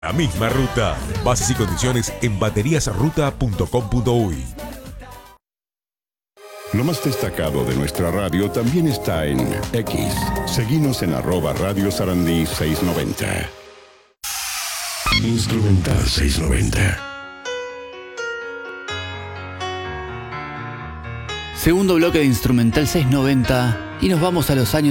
La misma ruta. Bases y condiciones en bateriasruta.com.uy. Lo más destacado de nuestra radio también está en X. Seguinos en @Radio Sarandí 690. Instrumental 690. Segundo bloque de Instrumental 690 y nos vamos a los años